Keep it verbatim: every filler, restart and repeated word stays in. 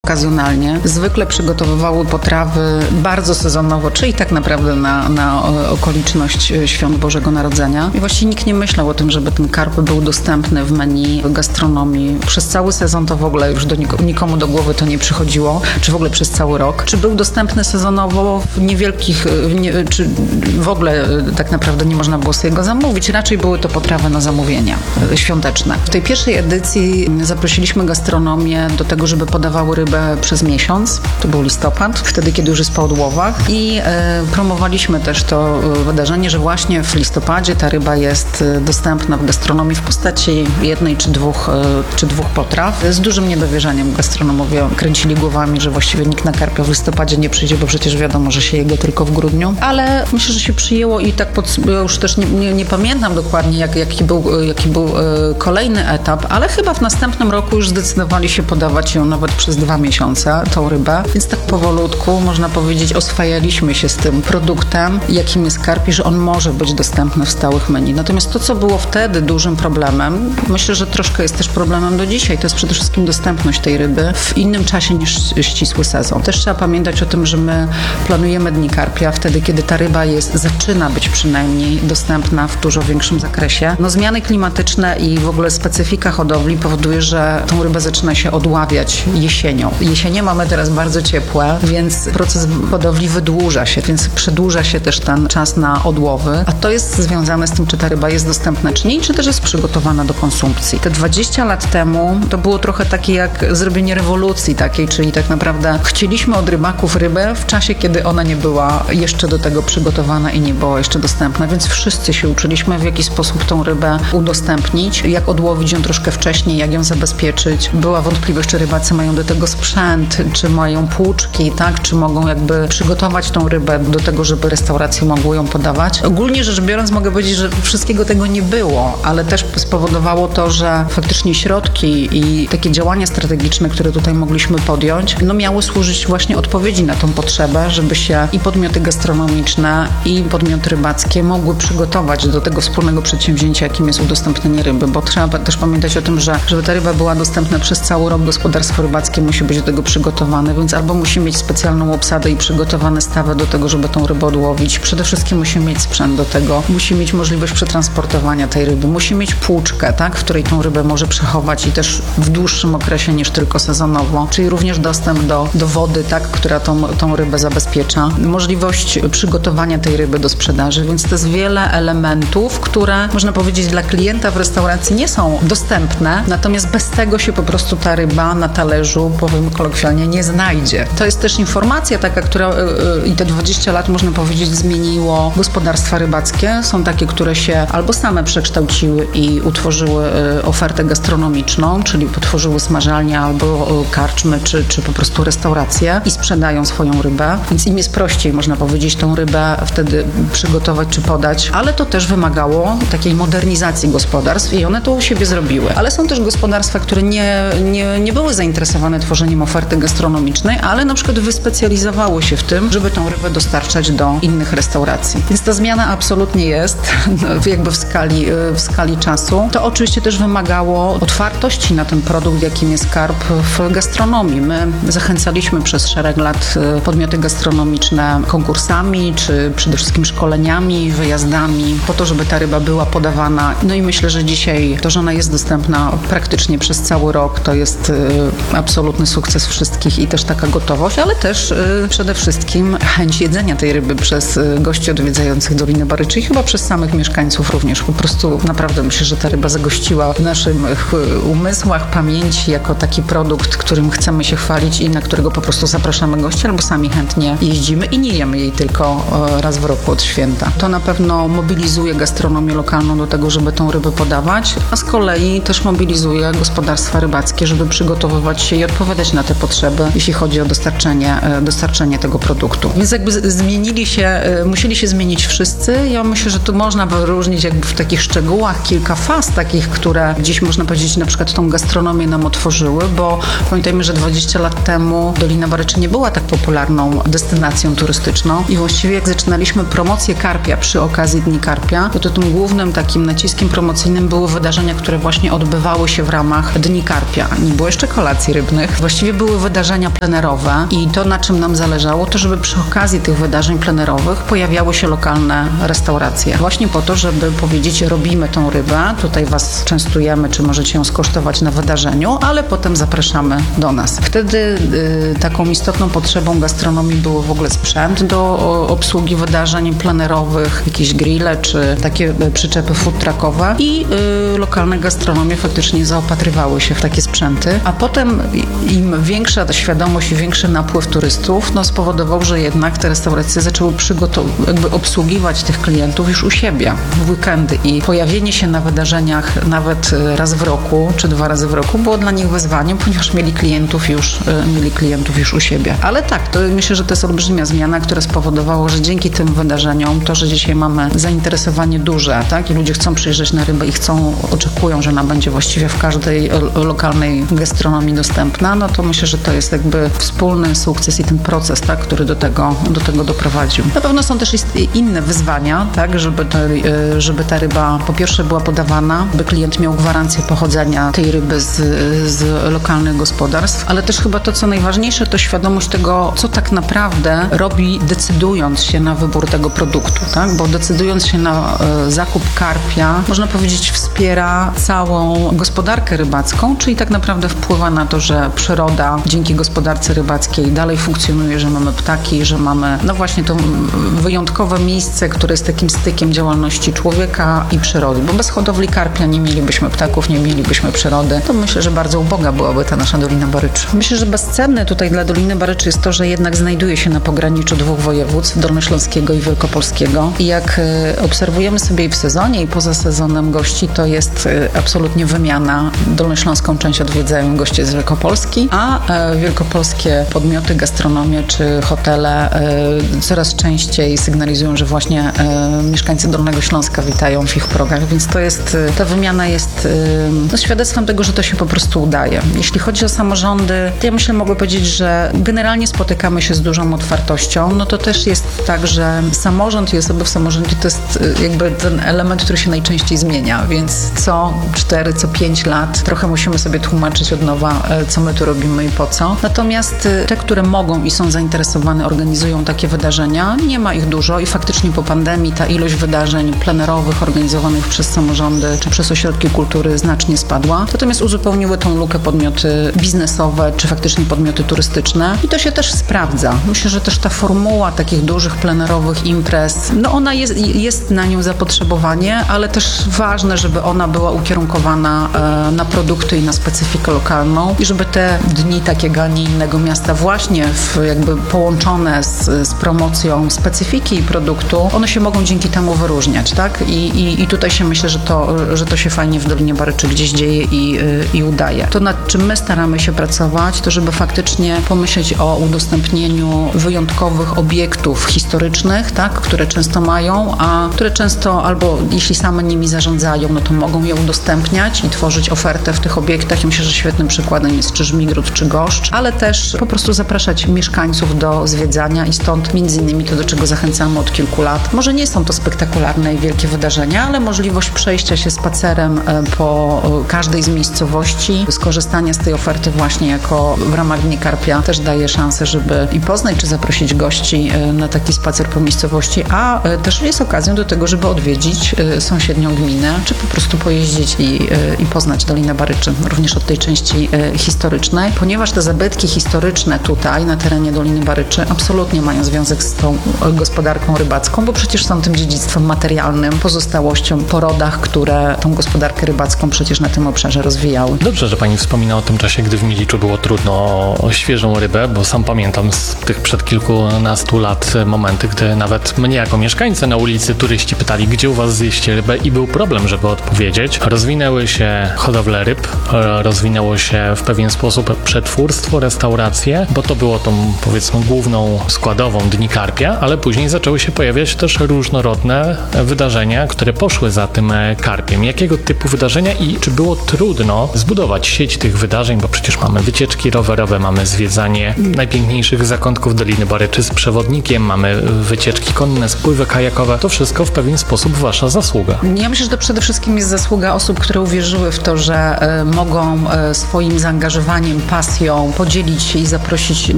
okazjonalnie. Zwykle przygotowywały potrawy bardzo sezonowo, czyli tak naprawdę na, na okoliczność Świąt Bożego Narodzenia. I właściwie nikt nie myślał o tym, żeby ten karp był dostępny w menu gastronomii. Przez cały sezon to w ogóle już do nikomu, nikomu do głowy to nie przychodziło, czy w ogóle przez cały rok. Czy był dostępny sezonowo w niewielkich, w nie, czy w ogóle tak naprawdę nie można było sobie go zamówić. Raczej były to potrawy na zamówienia świąteczne. W tej pierwszej edycji zaprosiliśmy gastronomię do tego, żeby podawały rybę przez miesiąc. To był listopad, wtedy, kiedy już jest po odłowach. I e, promowaliśmy też to wydarzenie, że właśnie w listopadzie ta ryba jest dostępna w gastronomii w postaci jednej czy dwóch, e, czy dwóch potraw. Z dużym niedowierzaniem gastronomowie kręcili głowami, że właściwie nikt na karpia w listopadzie nie przyjdzie, bo przecież wiadomo, że się je go tylko w grudniu. Ale myślę, że się przyjęło i tak pod, ja już też nie, nie, nie pamiętam dokładnie, jak, jaki był, jaki był e, kolejny etap, ale chyba w następnym roku już zdecydowali się podawać ją nawet przez dwa miesiące, tą rybę. Więc tak powolutku, można powiedzieć, oswajaliśmy się z tym produktem, jakim jest karp i że on może być dostępny w stałych menu. Natomiast to, co było wtedy dużym problemem, myślę, że troszkę jest też problemem do dzisiaj, to jest przede wszystkim dostępność tej ryby w innym czasie niż ścisły sezon. Też trzeba pamiętać o tym, że my planujemy Dni Karpia wtedy, kiedy ta ryba jest, zaczyna być przynajmniej dostępna w dużo większym zakresie. No, zmiany klimatyczne i w ogóle specyfika hodowli powoduje, że tą rybę zaczyna się odławiać jesienią. Jesienie mamy teraz bardzo ciepłe, więc proces hodowli wydłuża się, więc przedłuża się też ten czas na odłowy, a to jest związane z tym, czy ta ryba jest dostępna, czy nie, czy też jest przygotowana do konsumpcji. Te dwadzieścia lat temu to było trochę takie jak zrobienie rewolucji takiej, czyli tak naprawdę chcieliśmy od rybaków rybę w czasie, kiedy ona nie była jeszcze do tego przygotowana i nie była jeszcze dostępna, więc wszyscy się uczyliśmy, w jaki sposób tą rybę udostępnić, jak odłowić ją troszkę wcześniej, jak ją zabezpieczyć. Była wątpliwość, czy rybacy mają do tego sprzęt, czy mają płuczki, tak, czy mogą jakby przygotować tą rybę do tego, żeby restauracje mogły ją podawać. Ogólnie rzecz biorąc mogę powiedzieć, że wszystkiego tego nie było, ale też spowodowało to, że faktycznie środki i takie działania strategiczne, które tutaj mogliśmy podjąć, no miały służyć właśnie odpowiedzi na tą potrzebę, żeby się i podmioty gastronomiczne, i podmioty rybackie mogły przygotować do tego wspólnego przedsięwzięcia, jakim jest udostępnienie ryby, bo trzeba też pamiętać o tym, że żeby ta ryba była dostępna przez cały rok, gospodarstwo rybackie musi być do tego przygotowane, więc albo musi mieć specjalną obsadę i przygotowane stawy do tego, żeby tą rybę odłowić. Przede wszystkim musi mieć sprzęt do tego, musi mieć możliwość przetransportowania tej ryby, musi mieć płuczkę, tak, w której tą rybę może przechować i też w dłuższym okresie niż tylko sezonowo, czyli również dostęp do, do wody, tak, która tą, tą rybę zabezpiecza. Możliwość przygotowania tej ryby do sprzedaży, więc to jest wiele elementów, które można powiedzieć dla klienta w restauracji nie są dostępne, natomiast bez tego się po prostu ta ryba na talerzu, powiem kolokwialnie, nie znajdzie. To jest też informacja taka, która yy, i te dwadzieścia lat, można powiedzieć, zmieniło gospodarstwa rybackie. Są takie, które się albo same przekształciły i utworzyły yy, ofertę gastronomiczną, czyli potworzyły smażalnie albo yy, karczmy, czy, czy po prostu restauracje i sprzedają swoją rybę, więc im jest prościej, można powiedzieć, tą rybę wtedy przygotować czy podać, ale to też wymagało takiej modernizacji gospodarstw i one to u siebie zrobiły. Ale są też gospodarstwa, które nie, nie, nie były zainteresowane tworzeniem oferty gastronomicznej, ale na przykład wyspecjalizowały się w tym, żeby tą rybę dostarczać do innych restauracji. Więc ta zmiana absolutnie jest jakby w skali, w skali czasu. To oczywiście też wymagało otwartości na ten produkt, jakim jest karp w gastronomii. My zachęcaliśmy przez szereg lat podmioty gastronomiczne konkursami, czy przede wszystkim szkoleniami, wyjazdami, po to, żeby ta ryba była podawana. No i myślę, że dzisiaj to, że ona jest dostępna praktycznie przez cały rok, to jest y, absolutny sukces wszystkich i też taka gotowość, ale też y, przede wszystkim chęć jedzenia tej ryby przez y, gości odwiedzających Dolinę Baryczy i chyba przez samych mieszkańców również. Po prostu naprawdę myślę, że ta ryba zagościła w naszych umysłach, pamięci jako taki produkt, którym chcemy się chwalić i na którego po prostu zapraszamy gości, albo sami chętnie jeździmy i nie jemy jej tylko y, raz w roku od święta. To na pewno mobilizuje gastronomię lokalną do tego, żeby tą rybę podawać, a z kolei też mobilizuje gospodarstwa rybackie, żeby przygotowywać się i odpowiadać na te potrzeby, jeśli chodzi o dostarczenie, dostarczenie tego produktu. Więc jakby zmienili się, musieli się zmienić wszyscy. Ja myślę, że tu można wyróżnić jakby w takich szczegółach kilka faz takich, które gdzieś można powiedzieć na przykład tą gastronomię nam otworzyły, bo pamiętajmy, że dwadzieścia lat temu Dolina Baryczy nie była tak popularną destynacją turystyczną i właściwie jak zaczynaliśmy promocję karpia przy okazji Dni Karpia, to, to tym głównym takim naciskiem promocyjnym były wydarzenia, które właśnie odbywały się w ramach Dni Karpia. Nie było jeszcze kolacji rybnych. właściwie były wydarzenia plenerowe i to, na czym nam zależało, to żeby przy okazji tych wydarzeń plenerowych pojawiały się lokalne restauracje. Właśnie po to, żeby powiedzieć, robimy tą rybę, tutaj was częstujemy, czy możecie ją skosztować na wydarzeniu, ale potem zapraszamy do nas. Wtedy y, taką istotną potrzebą gastronomii był w ogóle sprzęt do o, obsługi wydarzeń plenerowych, jakieś grille, czy takie przyczepy food truckowe i y, lokalne gastronomie faktycznie zaopatrywały się w takie sprzęty, a potem im większa ta świadomość i większy napływ turystów, no spowodował, że jednak te restauracje zaczęły przygotowywać, jakby obsługiwać tych klientów już u siebie w weekendy i pojawienie się na wydarzeniach nawet raz w roku, czy dwa razy w roku było dla nich wyzwaniem, ponieważ mieli klientów już, mieli klientów już u siebie. Ale tak, to myślę, że to jest olbrzymia zmiana, która spowodowała, że dzięki tym wydarzeniom, to, że dzisiaj mamy zainteresowanie duże, tak, i ludzie chcą przyjeżdżać na rybę i chcą, oczekują, że ona będzie właściwie w każdej lokalnej gastronomii dostępna, no to myślę, że to jest jakby wspólny sukces i ten proces, tak, który do tego, do tego doprowadził. Na pewno są też inne wyzwania, tak, żeby, to, żeby ta ryba po pierwsze była podawana, by klient miał gwarancję pochodzenia tej ryby z, z lokalnych gospodarstw, ale też chyba to, co najważniejsze, to świadomość tego, co tak naprawdę robi, decydując się na wybór tego produktu, tak, bo decydując się na e, zakup karpia, można powiedzieć, wspiera całą gospodarkę rybacką, czyli tak naprawdę wpływa na to, że przyroda dzięki gospodarce rybackiej dalej funkcjonuje, że mamy ptaki, że mamy no właśnie to wyjątkowe miejsce, które jest takim stykiem działalności człowieka i przyrody, bo bez hodowli karpia nie mielibyśmy ptaków, nie mielibyśmy przyrody. To myślę, że bardzo uboga byłaby ta nasza Dolina Baryczy. Myślę, że bezcenne tutaj dla Doliny Baryczy jest to, że jednak znajduje się na pograniczu dwóch województw, dolnośląskiego i wielkopolskiego. I jak obserwujemy sobie i w sezonie, i poza sezonem gości, to jest absolutnie wymiana. Dolnośląską część odwiedzają goście z Wielkopolski, a wielkopolskie podmioty, gastronomie czy hotele coraz częściej sygnalizują, że właśnie mieszkańcy Dolnego Śląska witają w ich progach, więc to jest, ta wymiana jest no, świadectwem tego, że to się po prostu udaje. Jeśli chodzi o samorządy, to ja myślę, mogę powiedzieć, że generalnie spotykamy się z dużą otwartością, no to też jest tak, że samorząd i osoby w samorządzie to jest jakby ten element, który się najczęściej zmienia, więc co cztery, co pięć lat trochę musimy sobie tłumaczyć od nowa, co my tu robimy i po co. Natomiast te, które mogą i są zainteresowane, organizują takie wydarzenia, nie ma ich dużo i faktycznie po pandemii ta ilość wydarzeń plenerowych organizowanych przez samorządy czy przez ośrodki kultury znacznie spadła. Natomiast uzupełniły tą lukę podmioty biznesowe czy faktycznie podmioty turystyczne i to się też sprawdza. Myślę, że też ta formuła takich dużych plenerowych imprez, no ona jest, jest na nią zapotrzebowanie, ale też ważne, żeby ona była ukierunkowana e, na produkty i na specyfikę lokalną i żeby te dni takiego, a nie innego miasta właśnie w, jakby połączone z, z promocją specyfiki i produktu, one się mogą dzięki temu wyróżniać, tak? I, i, i tutaj się myślę, że to, że to się fajnie w Dolinie Baryczy gdzieś dzieje i, i udaje. To, nad czym my staramy się pracować, to żeby faktycznie pomyśleć o udostępnieniu wyjątkowych obiektów historycznych, tak? Które często mają, a które często albo jeśli same nimi zarządzają, no to mogą je udostępniać i tworzyć ofertę w tych obiektach. Ja myślę, że świetnym przykładem jest czy Żmigród, czy Goszcz, ale też po prostu zapraszać mieszkańców do zwiedzania i stąd między innymi to, do czego zachęcamy od kilku lat. Może nie są to spektakularne i wielkie wydarzenia, ale możliwość przejścia się spacerem po każdej z miejscowości, skorzystania z tej oferty właśnie jako w ramach Dni Karpia też daje szansę, żeby i poznać, czy zaprosić gości na taki spacer po miejscowości, a też jest okazją do tego, żeby odwiedzić sąsiednią gminę, czy po prostu pojeździć i, i poznać Dolinę Baryczy, również od tej części historycznej, ponieważ te zabytki historyczne tutaj na terenie Doliny Baryczy absolutnie mają związek z tą gospodarką rybacką, bo przecież są tym dziedzictwem materialnym, pozostałością po rodach, które tą gospodarkę rybacką przecież na tym obszarze rozwijały. Dobrze, że pani wspomina o tym czasie, gdy w Miliczu było trudno o świeżą rybę, bo sam pamiętam z tych przed kilkunastu lat momenty, gdy nawet mnie jako mieszkańcę na ulicy turyści pytali, gdzie u was zjeść rybę i był problem, żeby odpowiedzieć. Rozwinęły się hodowle ryb, rozwinęło się w pewien sposób przetwórstwo, restauracje, bo to było tą, powiedzmy, główną składową Dni Karpia, ale później zaczęły się pojawiać też różnorodne wydarzenia, które poszły za tym karpiem. Jakiego typu wydarzenia i czy było trudno zbudować sieć tych wydarzeń, bo przecież mamy wycieczki rowerowe, mamy zwiedzanie najpiękniejszych zakątków Doliny Baryczy z przewodnikiem, mamy wycieczki konne, spływy kajakowe. To wszystko w pewien sposób wasza zasługa. Ja myślę, że to przede wszystkim jest zasługa osób, które uwierzyły w to, że y, mogą y, swoim zaangażowaniem pasją, podzielić się i zaprosić